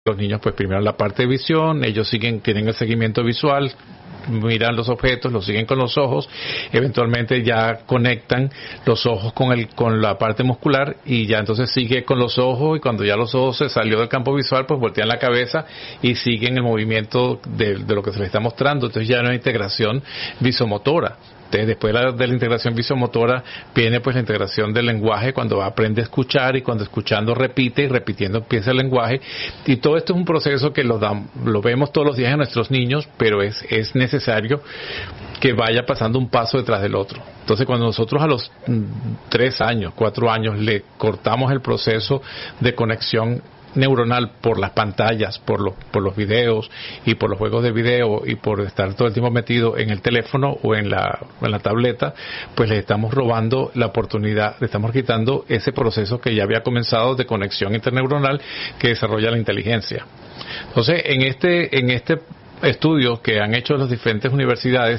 Los niños, pues primero la parte de visión, ellos tienen el seguimiento visual, miran los objetos, los siguen con los ojos, eventualmente ya conectan los ojos con la parte muscular y ya entonces sigue con los ojos, y cuando ya los ojos se salió del campo visual, pues voltean la cabeza y siguen el movimiento de lo que se les está mostrando. Entonces ya hay una integración visomotora. Después de la integración visomotora viene pues la integración del lenguaje, cuando aprende a escuchar, y cuando escuchando repite, y repitiendo empieza el lenguaje. Y todo esto es un proceso que lo vemos todos los días en nuestros niños, pero es necesario que vaya pasando un paso detrás del otro. Entonces, cuando nosotros a los 3 años, 4 años le cortamos el proceso de conexión neuronal por las pantallas, por los videos y por los juegos de video, y por estar todo el tiempo metido en el teléfono o en la tableta, pues le estamos robando la oportunidad, le estamos quitando ese proceso que ya había comenzado de conexión interneuronal que desarrolla la inteligencia. Entonces, en este estudio que han hecho las diferentes universidades,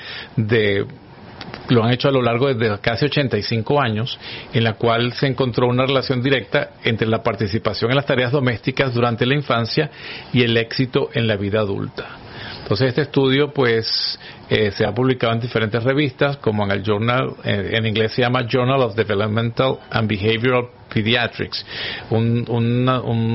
lo han hecho a lo largo de casi 85 años, en la cual se encontró una relación directa entre la participación en las tareas domésticas durante la infancia y el éxito en la vida adulta. Entonces, este estudio pues se ha publicado en diferentes revistas, como en el journal, en inglés se llama Journal of Developmental and Behavioral Pediatrics, una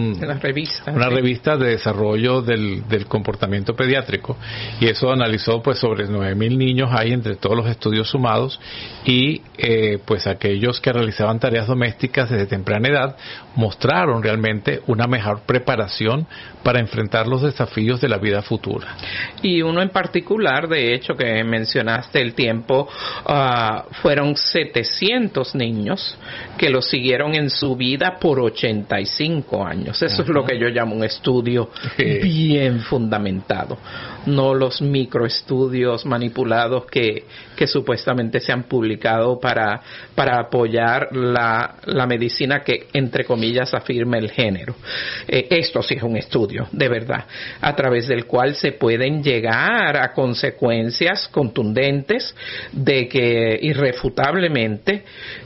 revista de desarrollo del comportamiento pediátrico, y eso analizó pues sobre 9,000 niños hay entre todos los estudios sumados, y pues aquellos que realizaban tareas domésticas desde temprana edad mostraron realmente una mejor preparación para enfrentar los desafíos de la vida futura. Y uno en particular, de hecho, que mencionaste el tiempo, fueron 700 niños que lo siguieron en su vida por 85 años. Eso es lo que yo llamo un estudio bien fundamentado, no los microestudios manipulados que supuestamente se han publicado para apoyar la medicina que, entre comillas, afirma el género. Esto sí es un estudio, de verdad, a través del cual se pueden llegar a consecuencias contundentes de que irrefutablemente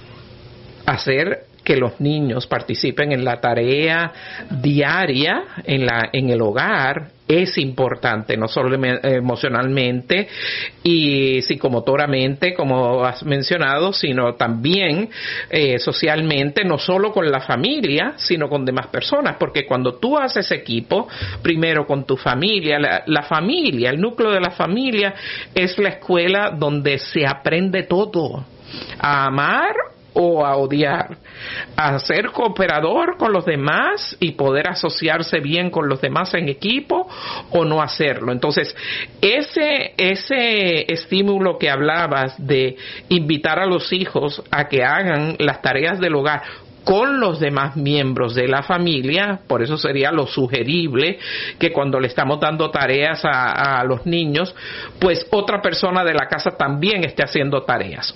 hacer que los niños participen en la tarea diaria en el hogar es importante, no solo emocionalmente y psicomotoramente, como has mencionado, sino también socialmente, no solo con la familia, sino con demás personas, porque cuando tú haces equipo, primero con tu familia, la familia, el núcleo de la familia es la escuela donde se aprende todo, a amar o a odiar, a ser cooperador con los demás y poder asociarse bien con los demás en equipo, o no hacerlo. Entonces, ese estímulo que hablabas de invitar a los hijos a que hagan las tareas del hogar con los demás miembros de la familia, por eso sería lo sugerible que cuando le estamos dando tareas a los niños, pues otra persona de la casa también esté haciendo tareas,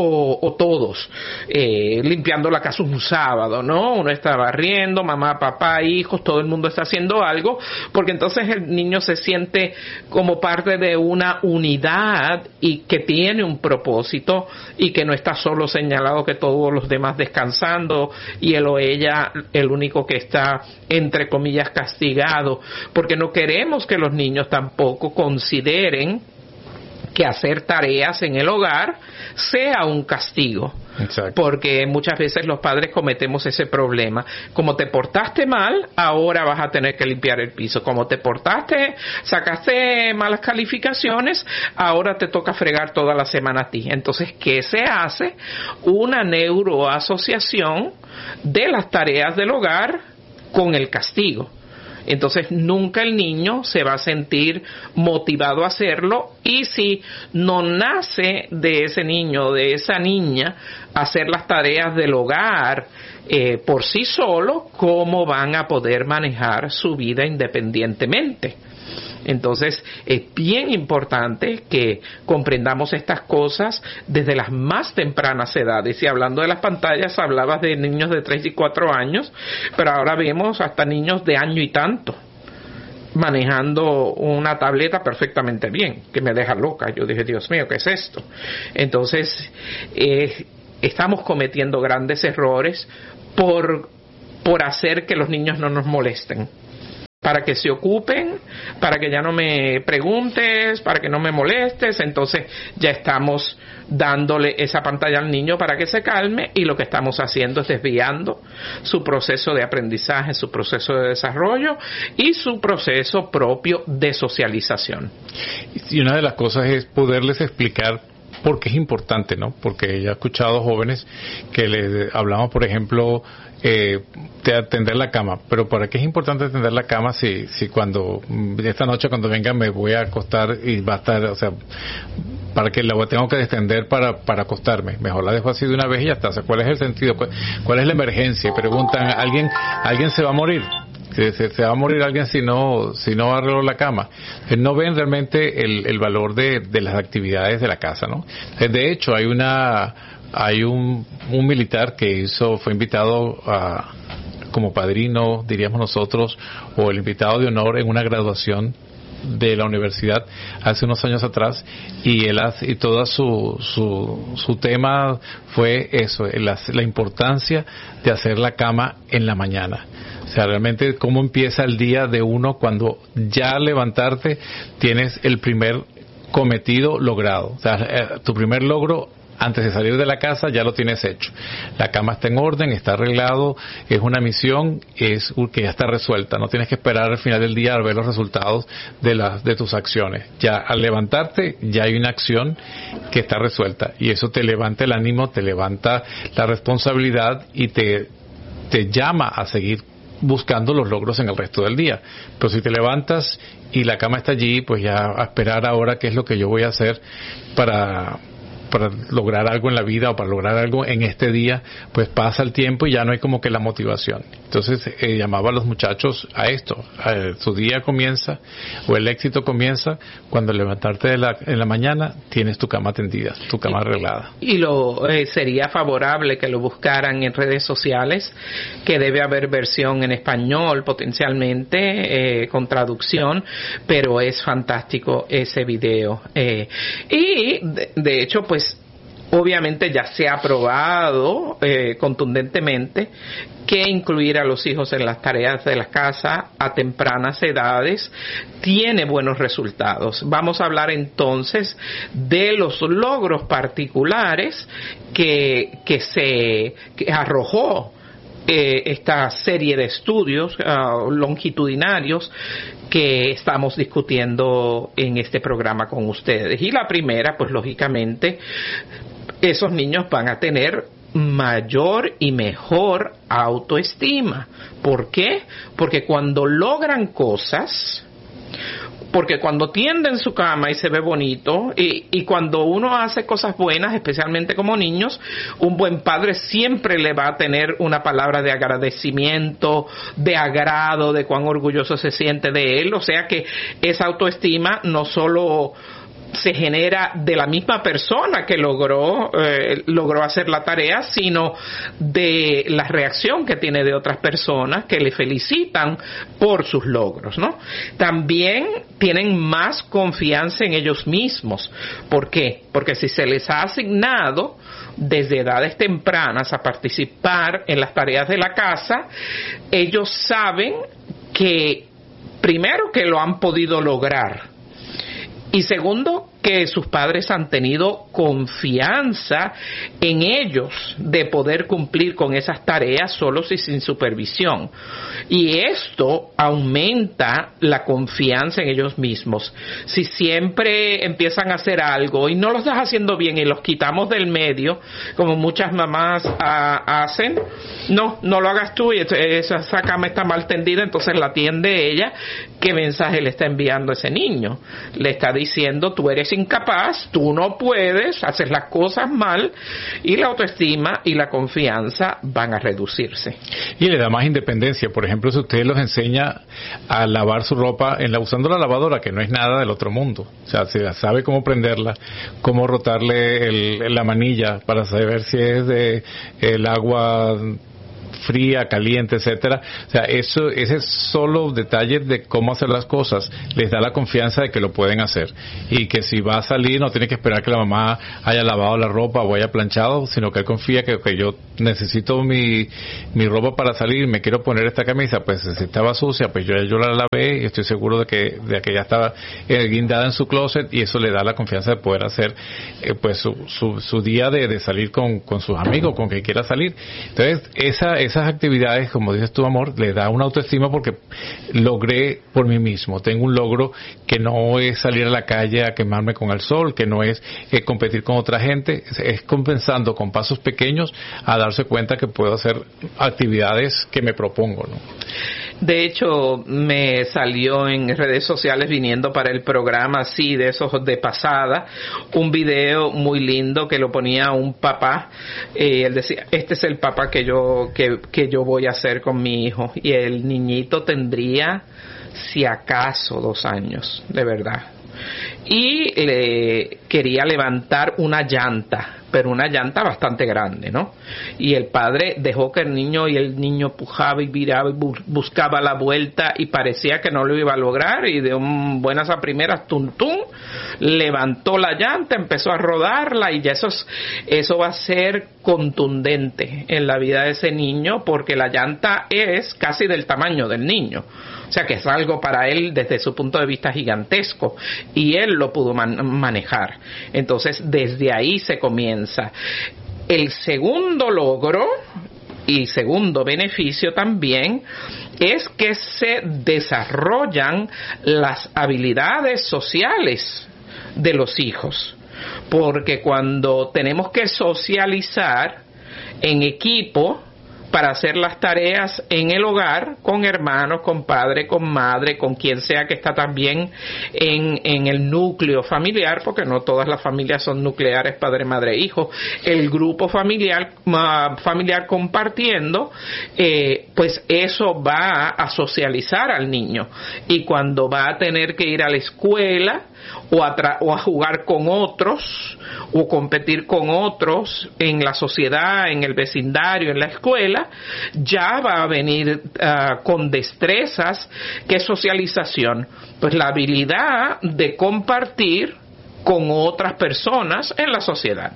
o todos, limpiando la casa un sábado, ¿no? Uno está barriendo, mamá, papá, hijos, todo el mundo está haciendo algo, porque entonces el niño se siente como parte de una unidad y que tiene un propósito y que no está solo señalado que todos los demás descansando y él o ella el único que está, entre comillas, castigado, porque no queremos que los niños tampoco consideren que hacer tareas en el hogar sea un castigo. Exacto. Porque muchas veces los padres cometemos ese problema. Como te portaste mal, ahora vas a tener que limpiar el piso. Como te portaste, sacaste malas calificaciones, ahora te toca fregar toda la semana a ti. Entonces, ¿qué se hace? Una neuroasociación de las tareas del hogar con el castigo. Entonces nunca el niño se va a sentir motivado a hacerlo, y si no nace de ese niño o de esa niña hacer las tareas del hogar por sí solo, ¿cómo van a poder manejar su vida independientemente? Entonces es bien importante que comprendamos estas cosas desde las más tempranas edades. Y hablando de las pantallas, hablabas de niños de 3 y 4 años, pero ahora vemos hasta niños de año y tanto manejando una tableta perfectamente bien, que me deja loca. Yo dije, Dios mío, ¿qué es esto? Entonces estamos cometiendo grandes errores por hacer que los niños no nos molesten. para que se ocupen, para que ya no me preguntes, para que no me molestes. Entonces ya estamos dándole esa pantalla al niño para que se calme, y lo que estamos haciendo es desviando su proceso de aprendizaje, su proceso de desarrollo y su proceso propio de socialización. Y una de las cosas es poderles explicar por qué es importante, ¿no? Porque ya he escuchado jóvenes que le hablamos, por ejemplo, de atender la cama, pero ¿para qué es importante atender la cama si cuando esta noche cuando venga me voy a acostar y va a estar, o sea, para que la tengo que extender para acostarme? Mejor la dejo así de una vez y ya está. O sea, ¿cuál es el sentido? ¿Cuál es la emergencia? Preguntan, ¿alguien se va a morir? Se va a morir alguien si no arregló la cama. No ven realmente el valor de las actividades de la casa, ¿no? De hecho, hay un militar que fue invitado como padrino, diríamos nosotros, o el invitado de honor en una graduación de la universidad hace unos años atrás, y todo su tema fue eso, la importancia de hacer la cama en la mañana. O sea, realmente cómo empieza el día de uno cuando ya al levantarte tienes el primer cometido logrado. O sea, tu primer logro antes de salir de la casa ya lo tienes hecho. La cama está en orden, está arreglado, es una misión que ya está resuelta. No tienes que esperar al final del día a ver los resultados de tus acciones. Ya al levantarte ya hay una acción que está resuelta, y eso te levanta el ánimo, te levanta la responsabilidad y te llama a seguir buscando los logros en el resto del día. Pero si te levantas y la cama está allí, pues ya a esperar ahora qué es lo que yo voy a hacer para lograr algo en la vida o para lograr algo en este día, pues pasa el tiempo y ya no hay como que la motivación. Entonces llamaba a los muchachos a esto, su día comienza, o el éxito comienza cuando al levantarte en la mañana tienes tu cama tendida, tu cama arreglada. Y sería favorable que lo buscaran en redes sociales, que debe haber versión en español potencialmente, con traducción, pero es fantástico ese video. Y de hecho, pues obviamente ya se ha aprobado contundentemente que incluir a los hijos en las tareas de la casa a tempranas edades tiene buenos resultados. Vamos a hablar entonces de los logros particulares que arrojó esta serie de estudios longitudinarios que estamos discutiendo en este programa con ustedes. Y la primera, pues lógicamente, esos niños van a tener mayor y mejor autoestima. ¿Por qué? Porque cuando logran cosas, porque cuando tienden su cama y se ve bonito, y cuando uno hace cosas buenas, especialmente como niños, un buen padre siempre le va a tener una palabra de agradecimiento, de agrado, de cuán orgulloso se siente de él. O sea que esa autoestima no solo se genera de la misma persona que logró hacer la tarea, sino de la reacción que tiene de otras personas que le felicitan por sus logros, ¿no? También tienen más confianza en ellos mismos. ¿Por qué? Porque si se les ha asignado desde edades tempranas a participar en las tareas de la casa, ellos saben que, primero, que lo han podido lograr, y segundo, que sus padres han tenido confianza en ellos de poder cumplir con esas tareas solos y sin supervisión. Y esto aumenta la confianza en ellos mismos. Si siempre empiezan a hacer algo y no lo estás haciendo bien y los quitamos del medio, como muchas mamás hacen, no lo hagas tú, y esa cama está mal tendida, entonces la tiende ella. ¿Qué mensaje le está enviando a ese niño? Le está diciendo: tú eres incapaz, tú no puedes, haces las cosas mal, y la autoestima y la confianza van a reducirse. Y le da más independencia. Por ejemplo, si usted los enseña a lavar su ropa usando la lavadora, que no es nada del otro mundo. O sea, se sabe cómo prenderla, cómo rotarle la manilla para saber si es el agua fría, caliente, etcétera. O sea, ese solo detalle de cómo hacer las cosas les da la confianza de que lo pueden hacer, y que si va a salir no tiene que esperar que la mamá haya lavado la ropa o haya planchado, sino que él confía que yo necesito mi ropa para salir, me quiero poner esta camisa, pues si estaba sucia, pues yo la lavé y estoy seguro de que ya estaba guindada en su closet, y eso le da la confianza de poder hacer pues su día de salir con sus amigos, con quien quiera salir. Entonces esas actividades, como dices tú, amor, le da una autoestima porque logré por mí mismo, tengo un logro que no es salir a la calle a quemarme con el sol, que no es competir con otra gente, es compensando con pasos pequeños a darse cuenta que puedo hacer actividades que me propongo, ¿no? De hecho, me salió en redes sociales viniendo para el programa, así de esos de pasada, un video muy lindo que lo ponía un papá. Él decía, este es el papá que yo voy a hacer con mi hijo. Y el niñito tendría, si acaso, 2 años, de verdad. Y le quería levantar una llanta, pero una llanta bastante grande, ¿no? Y el padre dejó que el niño pujaba y viraba y buscaba la vuelta, y parecía que no lo iba a lograr, y de buenas a primeras, tum, levantó la llanta, empezó a rodarla, y ya eso va a ser contundente en la vida de ese niño, porque la llanta es casi del tamaño del niño. O sea que es algo para él desde su punto de vista gigantesco, y él lo pudo manejar. Entonces desde ahí se comienza. El segundo logro y segundo beneficio también es que se desarrollan las habilidades sociales de los hijos, porque cuando tenemos que socializar en equipo para hacer las tareas en el hogar, con hermanos, con padre, con madre, con quien sea que está también en el núcleo familiar, porque no todas las familias son nucleares, padre, madre, hijo, el grupo familiar compartiendo, pues eso va a socializar al niño, y cuando va a tener que ir a la escuela o a jugar con otros o competir con otros en la sociedad, en el vecindario, en la escuela, ya va a venir con destrezas. ¿Qué socialización? Pues la habilidad de compartir con otras personas en la sociedad.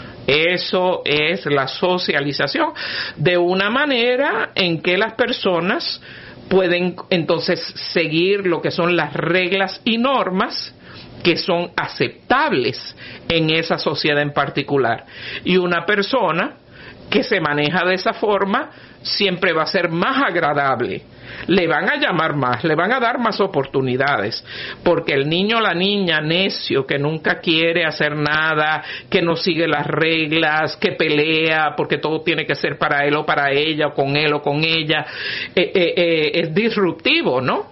Eso es la socialización, de una manera en que las personas pueden entonces seguir lo que son las reglas y normas que son aceptables en esa sociedad en particular. Y una persona que se maneja de esa forma siempre va a ser más agradable. Le van a llamar más, le van a dar más oportunidades, porque el niño o la niña necio que nunca quiere hacer nada, que no sigue las reglas, que pelea porque todo tiene que ser para él o para ella, o con él o con ella, es disruptivo, ¿no?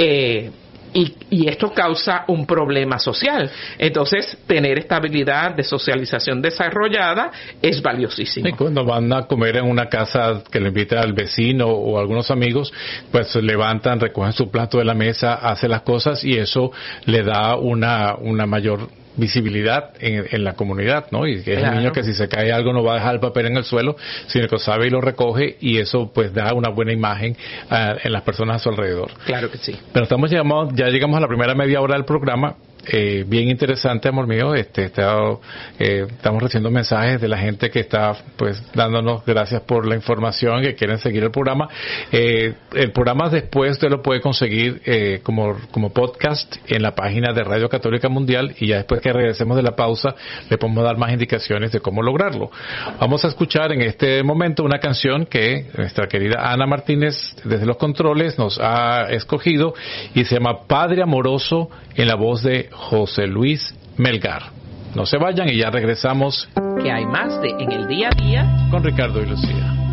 Y esto causa un problema social. Entonces, tener esta habilidad de socialización desarrollada es valiosísimo. Y cuando van a comer en una casa que le invita al vecino o algunos amigos, pues se levantan, recogen su plato de la mesa, hacen las cosas, y eso le da una mayor visibilidad en la comunidad, ¿no? Y que es el niño que si se cae algo no va a dejar el papel en el suelo, sino que sabe y lo recoge, y eso pues da una buena imagen en las personas a su alrededor. Claro que sí. Pero ya llegamos a la primera media hora del programa. Bien interesante, amor mío. Estamos recibiendo mensajes de la gente que está pues dándonos gracias por la información, que quieren seguir el programa. El programa después usted lo puede conseguir como podcast en la página de Radio Católica Mundial, y ya después que regresemos de la pausa le podemos dar más indicaciones de cómo lograrlo. Vamos a escuchar en este momento una canción que nuestra querida Ana Martínez desde los controles nos ha escogido, y se llama Padre Amoroso, en la voz de José Luis Melgar. No se vayan y ya regresamos. Que hay más de En el Día a Día con Ricardo y Lucía.